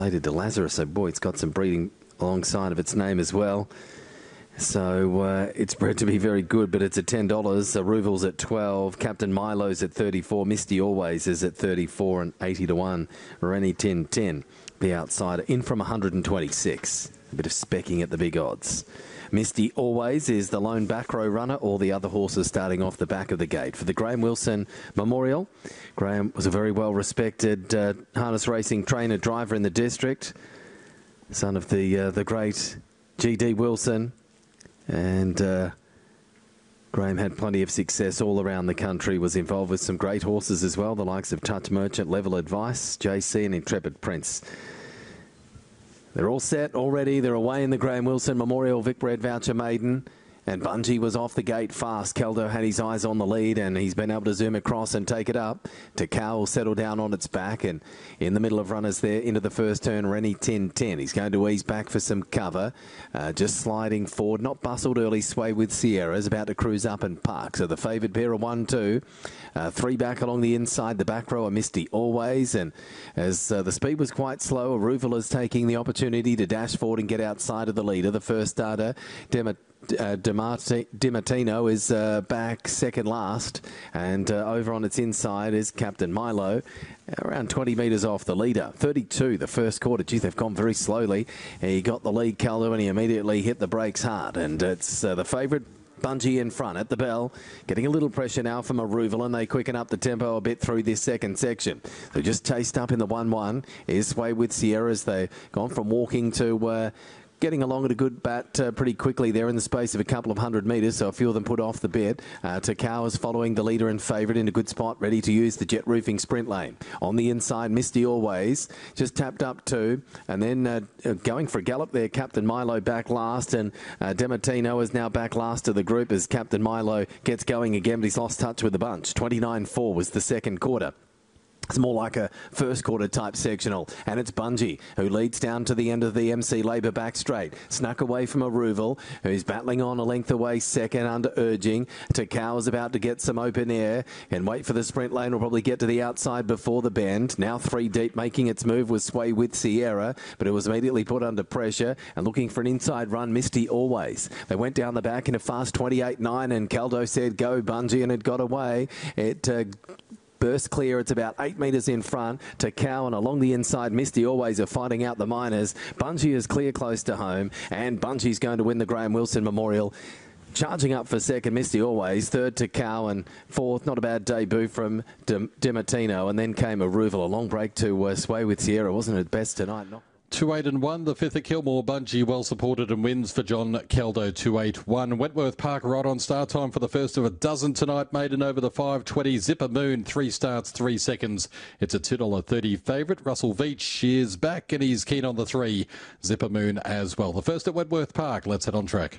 related to Lazarus, so boy, it's got some breeding alongside of its name as well. So it's bred to be very good, but it's at $10. Ruvel's at 12. Captain Milo's at 34. Misty Always is at 34 and 80 to 1. Rennie 10-10, the outsider, in from 126. A bit of specking at the big odds. Misty Always is the lone back row runner, all the other horses starting off the back of the gate. For the Graham Wilson Memorial, Graham was a very well-respected harness racing trainer driver in the district, son of the great G.D. Wilson. And Graham had plenty of success all around the country, was involved with some great horses as well, the likes of Touch Merchant, Level Advice, JC and Intrepid Prince. They're all set already. They're away in the Graham Wilson Memorial Vic Bred Voucher Maiden. And Bungie was off the gate fast. Caldo had his eyes on the lead, and he's been able to zoom across and take it up. Takao will settle down on its back, and in the middle of runners there into the first turn, Rennie 10-10. He's going to ease back for some cover. Just sliding forward, not bustled early. Sway with Sierra is about to cruise up and park. So the favoured pair of 1-2. 3 back along the inside. The back row are Misty Always, and as the speed was quite slow, Ruvel is taking the opportunity to dash forward and get outside of the leader. The first starter, Dimartino is back second last, and over on its inside is Captain Milo, around 20 metres off the leader. 32 the first quarter. Gee, they've gone very slowly. He got the lead, Caldo, and he immediately hit the brakes hard, and it's the favourite Bungie in front at the bell, getting a little pressure now from Ruvel, and they quicken up the tempo a bit through this second section. So just chased up in the 1-1 is Sway with Sierra as they've gone from walking to getting along at a good bat pretty quickly there in the space of a couple of 100 metres, so a few of them put off the bit. Takao is following the leader and favourite in a good spot, ready to use the jet roofing sprint lane. On the inside, Misty Always just tapped up 2, and then going for a gallop there, Captain Milo back last, and Dimartino is now back last of the group as Captain Milo gets going again, but he's lost touch with the bunch. 29-4 was the second quarter. It's more like a first quarter type sectional, and it's Bungie who leads down to the end of the MC Labour back straight. Snuck away from Ruvel, who's battling on a length away second under urging. Takao is about to get some open air and wait for the sprint lane. Will probably get to the outside before the bend. Now 3 deep, making its move was Sway with Sierra, but it was immediately put under pressure and looking for an inside run. Misty Always. They went down the back in a fast 28-9, and Caldo said go Bungie, and it got away. It burst clear. It's about 8 metres in front. Takao and along the inside, Misty Always are fighting out the minors. Bungie is clear close to home, and Bungie's going to win the Graham Wilson Memorial. Charging up for second, Misty Always. Third, Takao, and fourth, not a bad debut from Dimartino. And then came Ruvel. A long break to Sway with Sierra. Wasn't it best tonight? No. 2-8-1, the 5th at Kilmore. Bungie well supported and wins for John Caldo. 2-8-1. Wentworth Park right on start time for the first of a dozen tonight. Maiden over the 5:20. Zipper Moon 3 starts 3 seconds. It's a $2.30 favourite. Russell Veach is back and he's keen on the 3. Zipper Moon as well. The first at Wentworth Park. Let's head on track.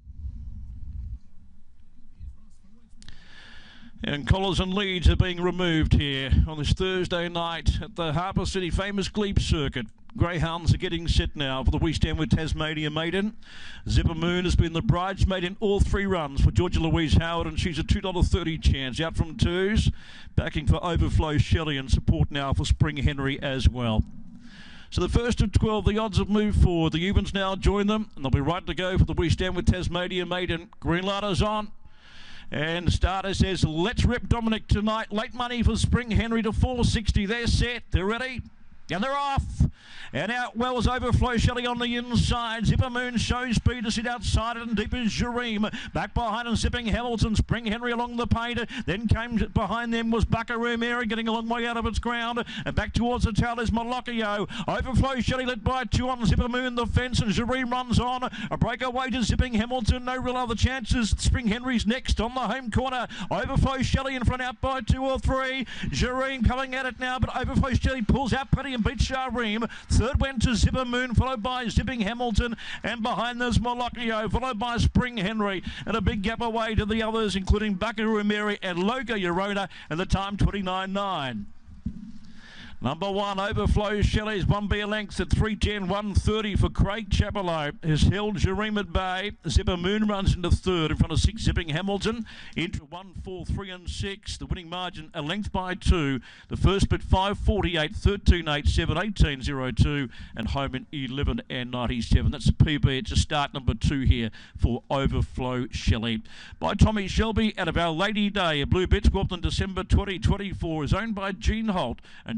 And collars and leads are being removed here on this Thursday night at the Harbour City famous Glebe Circuit. Greyhounds are getting set now for the We Stand With Tasmania Maiden. Zipper Moon has been the bridesmaid in all 3 runs for Georgia Louise Howard, and she's a $2.30 chance. Out from 2s, backing for Overflow Shelley, and support now for Spring Henry as well. So the first of 12, the odds have moved forward. The Evens now join them, and they'll be right to go for the We Stand With Tasmania Maiden. Green light is on. And the starter says, let's rip Dominic tonight. Late money for Spring Henry to 460. They're set. They're ready. And they're off. And out well is Overflow Shelley on the inside. Zipper Moon shows speed to sit outside it, and deep is Jareem. Back behind and Zipping Hamilton. Spring Henry along the paint. Then came behind them was Buckaroo Mary, getting a long way out of its ground. And back towards the tail is Malocchio. Overflow Shelley led by 2 on Zipper Moon the fence, and Jareem runs on. A breakaway to Zipping Hamilton. No real other chances. Spring Henry's next on the home corner. Overflow Shelley in front out by 2 or 3. Jareem coming at it now, but Overflow Shelley pulls out pretty and beats Jareem. Third went to Zipper Moon, followed by Zipping Hamilton, and behind there's Malocchio, followed by Spring Henry, and a big gap away to the others, including Buckaroo Mary and Loga Yorona, and the time 29.9. Number 1, Overflow Shelley's 1B lengths at 3:10, 1:30 for Craig Chapello. Has held Jareem at bay. Zipper Moon runs into third in front of 6 Zipping Hamilton. Into 1, 4, 3 and 6. The winning margin a length by 2. The first bit 5:48, 13:87, 18:02 and home in 11 and 97. That's a PB. It's a start number 2 here for Overflow Shelley. By Tommy Shelby out of Our Lady Day. A Blue Bit Squawked in December 2024 is owned by Gene Holt. And